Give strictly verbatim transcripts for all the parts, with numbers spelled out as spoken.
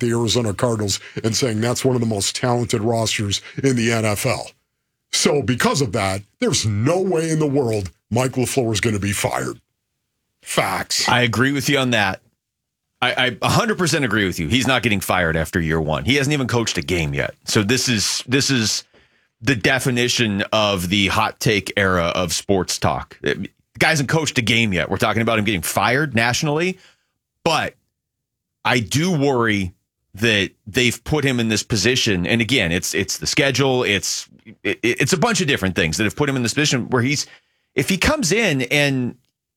the Arizona Cardinals and saying that's one of the most talented rosters in the N F L. So because of that, there's no way in the world Mike LaFleur is going to be fired. Facts. I agree with you on that. I, I one hundred percent agree with you. He's not getting fired after year one. He hasn't even coached a game yet. So this is this is the definition of the hot take era of sports talk. The guy hasn't coached a game yet. We're talking about him getting fired nationally. But I do worry that they've put him in this position. And again, it's it's the schedule. It's it, it's a bunch of different things that have put him in this position where he's, if he comes in and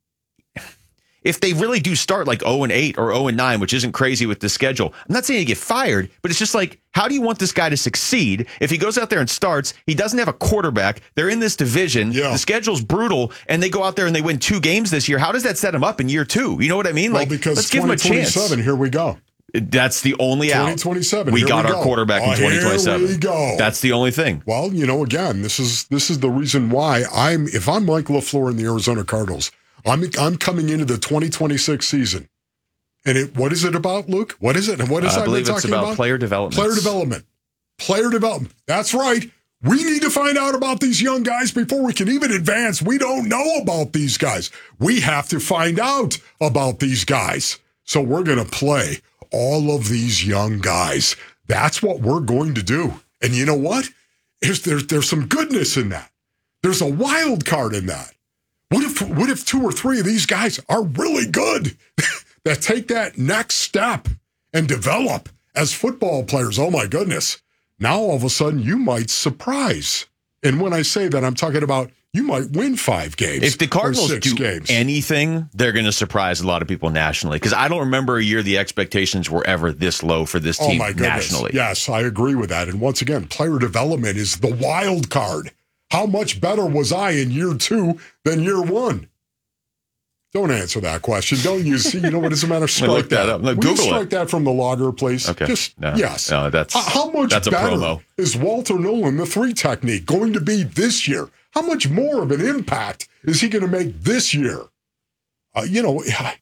if they really do start like oh and eight or oh and nine, which isn't crazy with the schedule, I'm not saying he get fired, but it's just like, how do you want this guy to succeed if he goes out there and starts, he doesn't have a quarterback, they're in this division, yeah. the schedule's brutal, and they go out there and they win two games this year? How does that set him up in year two? You know what I mean? Well, like, because let's give him a chance. Here we go. That's the only out. twenty twenty-seven. We here got we our go. quarterback oh, in twenty twenty-seven. Here we go. That's the only thing. Well, you know, again, this is this is the reason why I'm if I'm Mike LaFleur in the Arizona Cardinals, I'm I'm coming into the twenty twenty-six season. And it what is it about, Luke? What is it? And what is I that believe talking it's about, about? Player development. Player development. Player development. That's right. We need to find out about these young guys before we can even advance. We don't know about these guys. We have to find out about these guys. So we're going to play all of these young guys. That's what we're going to do. And you know what? There's, there's, there's some goodness in that. There's a wild card in that. What if, what if two or three of these guys are really good that take that next step and develop as football players? Oh, my goodness. Now, all of a sudden, you might surprise. And when I say that, I'm talking about you might win five games. If the Cardinals or six do games. anything, they're going to surprise a lot of people nationally. Because I don't remember a year the expectations were ever this low for this team oh my goodness. nationally. Yes, I agree with that. And once again, player development is the wild card. How much better was I in year two than year one? Don't answer that question. Don't you see? You know what? As a matter of strike look that, that up. Look, Will you Google strike it. that from the logger, please? Okay. Just no, yes. No, that's how, how much that's a better promo. is Walter Nolan, the three technique, going to be this year? How much more of an impact is he going to make this year? Uh, you know,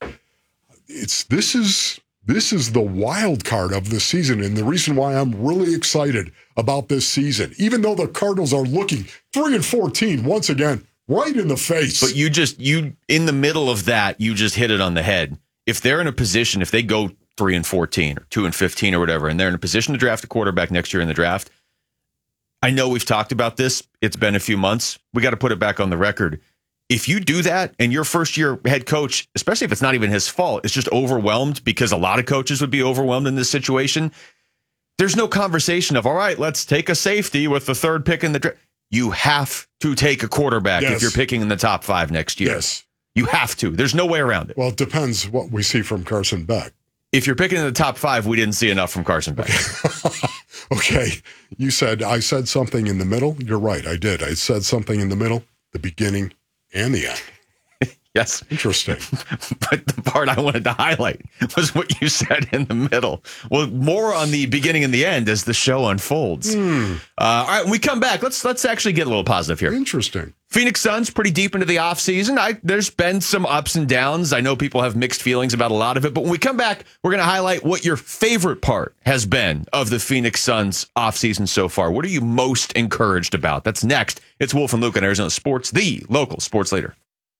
it's this is this is the wild card of the season, and the reason why I'm really excited about this season, even though the Cardinals are looking three and fourteen once again. Right in the face. But you just, you in the middle of that, you just hit it on the head. If they're in a position, if they go three and fourteen or two and fifteen or whatever, and they're in a position to draft a quarterback next year in the draft, I know we've talked about this. It's been a few months. We got to put it back on the record. If you do that and your first year head coach, especially if it's not even his fault, is just overwhelmed, because a lot of coaches would be overwhelmed in this situation, there's no conversation of, all right, let's take a safety with the third pick in the draft. You have to take a quarterback yes. if you're picking in the top five next year. Yes. You have to. There's no way around it. Well, it depends what we see from Carson Beck. If you're picking in the top five, we didn't see enough from Carson Beck. Okay. You said, I said something in the middle. You're right. I did. I said something in the middle, the beginning, and the end. Yes. Interesting. But the part I wanted to highlight was what you said in the middle. Well, more on the beginning and the end as the show unfolds. Hmm. Uh, all right, when we come back, let's let's actually get a little positive here. Interesting. Phoenix Suns pretty deep into the offseason. I There's been some ups and downs. I know people have mixed feelings about a lot of it, but when we come back, we're going to highlight what your favorite part has been of the Phoenix Suns offseason so far. What are you most encouraged about? That's next. It's Wolf and Luke on Arizona Sports, the local sports leader.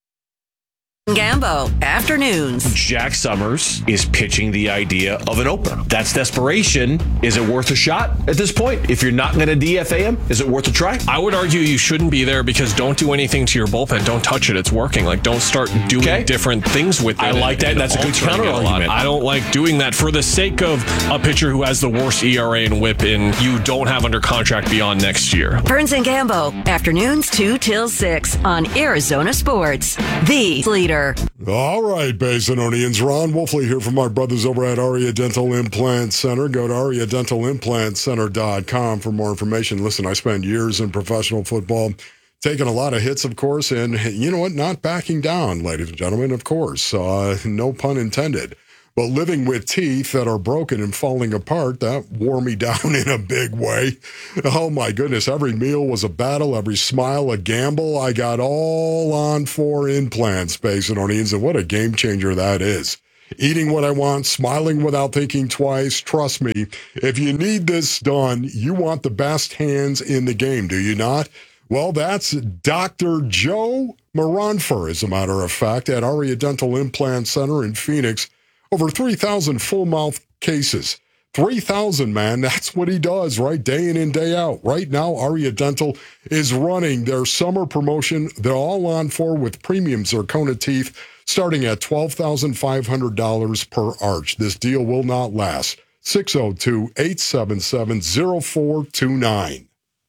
Gambo, afternoons. Jack Summers is pitching the idea of an opener. That's desperation. Is it worth a shot at this point? If you're not going to D F A him, is it worth a try? I would argue you shouldn't be there, because don't do anything to your bullpen. Don't touch it. It's working. Like, don't start doing Okay. different things with it. I like that. and That's a good altering counter it lot. argument. I don't like doing that for the sake of a pitcher who has the worst E R A and whip and you don't have under contract beyond next year. Burns and Gambo, afternoons two till six on Arizona Sports, the leader. All right, Basinonians. Ron Wolfley here from our brothers over at Aria Dental Implant Center. Go to aria dental implant center dot com for more information. Listen, I spent years in professional football, taking a lot of hits, of course, and you know what? Not backing down, ladies and gentlemen, of course. Uh, no pun intended. But living with teeth that are broken and falling apart, that wore me down in a big way. Oh, my goodness. Every meal was a battle. Every smile a gamble. I got all on four implants, Basinonians, and what a game changer that is. eating what I want, smiling without thinking twice. Trust me, if you need this done, you want the best hands in the game, do you not? Well, that's Doctor Joe Moranfer, as a matter of fact, at Aria Dental Implant Center in Phoenix. Over three thousand full-mouth cases. three thousand, man, that's what he does, right? Day in and day out. Right now, Aria Dental is running their summer promotion. They're all on for with premium zirconia teeth starting at twelve thousand five hundred dollars per arch. This deal will not last. six oh two, eight seven seven, oh four two nine.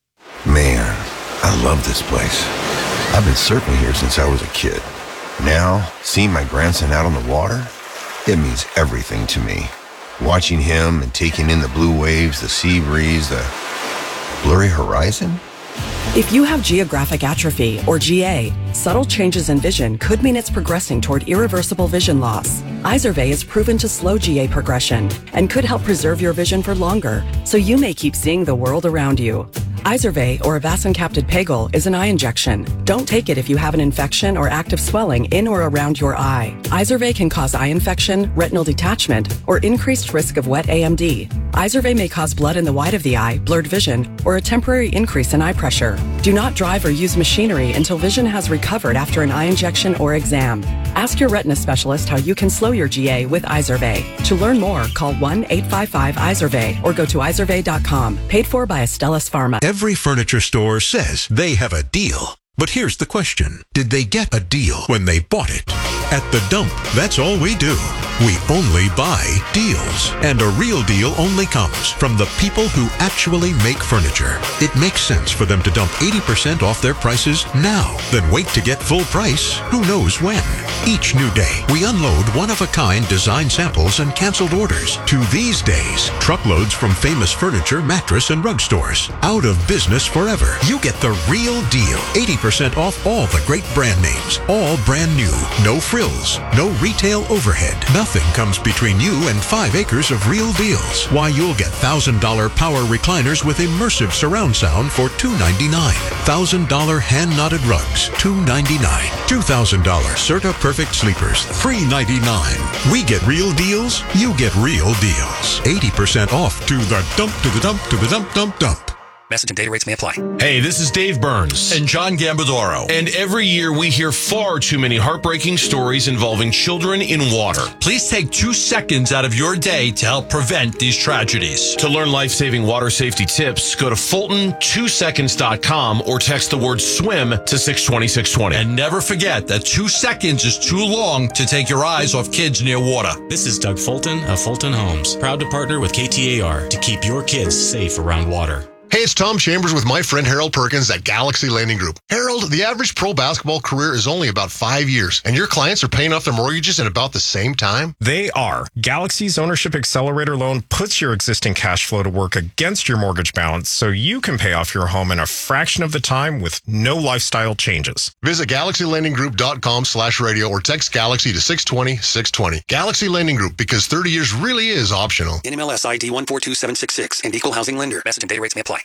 Man, I love this place. I've been surfing here since I was a kid. Now, seeing my grandson out on the water, it means everything to me. Watching him and taking in the blue waves, the sea breeze, the blurry horizon. If you have geographic atrophy, or G A, subtle changes in vision could mean it's progressing toward irreversible vision loss. Izervay is proven to slow G A progression and could help preserve your vision for longer, so you may keep seeing the world around you. Izervay, or avacincaptad pegol, is an eye injection. Don't take it if you have an infection or active swelling in or around your eye. Izervay can cause eye infection, retinal detachment, or increased risk of wet A M D. Izervay may cause blood in the white of the eye, blurred vision, or a temporary increase in eye pressure. Do not drive or use machinery until vision has recovered after an eye injection or exam. Ask your retina specialist how you can slow your G A with Izervay. To learn more, call one eight five five Izervay or go to izervay dot com. Paid for by Astellas Pharma. Every furniture store says they have a deal. But here's the question. Did they get a deal when they bought it? At The Dump, that's all we do. We only buy deals. And a real deal only comes from the people who actually make furniture. It makes sense for them to dump eighty percent off their prices now, then wait to get full price who knows when. Each new day, we unload one-of-a-kind design samples and canceled orders. To these days, truckloads from famous furniture, mattress, and rug stores. Out of business forever. You get the real deal. eighty percent off all the great brand names. All brand new. No frills. No retail overhead. Nothing comes between you and five acres of real deals. Why, you'll get one thousand dollars power recliners with immersive surround sound for two hundred ninety-nine dollars. one thousand dollars hand-knotted rugs, two hundred ninety-nine dollars. two thousand dollars Serta Perfect Sleepers, three hundred ninety-nine dollars. We get real deals, you get real deals. eighty percent off to the dump, to the dump, to the dump, dump, dump. Message and data rates may apply. Hey, this is Dave Burns. And John Gambadoro. And every year we hear far too many heartbreaking stories involving children in water. Please take two seconds out of your day to help prevent these tragedies. To learn life-saving water safety tips, go to Fulton two seconds dot com or text the word SWIM to six twenty, six twenty. And never forget that two seconds is too long to take your eyes off kids near water. This is Doug Fulton of Fulton Homes, proud to partner with K T A R to keep your kids safe around water. Hey, it's Tom Chambers with my friend Harold Perkins at Galaxy Lending Group. Harold, the average pro basketball career is only about five years, and your clients are paying off their mortgages in about the same time? They are. Galaxy's Ownership Accelerator loan puts your existing cash flow to work against your mortgage balance so you can pay off your home in a fraction of the time with no lifestyle changes. Visit galaxy lending group dot com slash radio or text Galaxy to six twenty, six twenty. Galaxy Lending Group, because thirty years really is optional. N M L S I D one four two seven six six and Equal Housing Lender. Message and data rates may apply.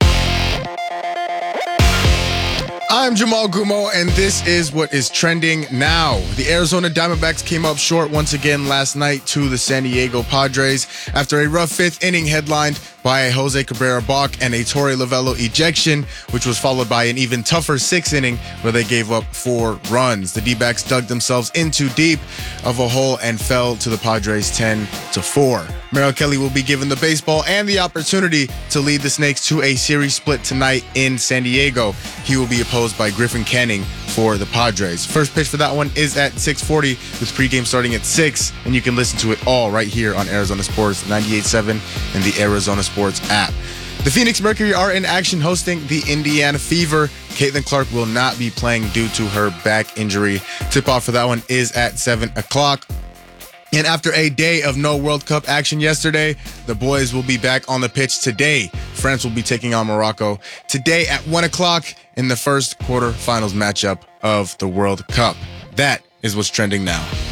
I'm Jamal Gumo, and this is what is trending now. The Arizona Diamondbacks came up short once again last night to the San Diego Padres after a rough fifth inning headlined by a Jose Cabrera balk and a Torey Lovullo ejection, which was followed by an even tougher sixth inning where they gave up four runs. The D-backs dug themselves in too deep of a hole and fell to the Padres ten to four. Merrill Kelly will be given the baseball and the opportunity to lead the Snakes to a series split tonight in San Diego. He will be opposed by Griffin Canning for the Padres. First pitch for that one is at six forty with pregame starting at six, and you can listen to it all right here on Arizona Sports ninety-eight point seven and the Arizona Sports app. The Phoenix Mercury are in action hosting the Indiana Fever. Caitlin Clark will not be playing due to her back injury. Tip-off for that one is at seven o'clock. And after a day of no World Cup action yesterday, the boys will be back on the pitch today. France will be taking on Morocco today at one o'clock in the first quarterfinals matchup of the World Cup. That is what's trending now.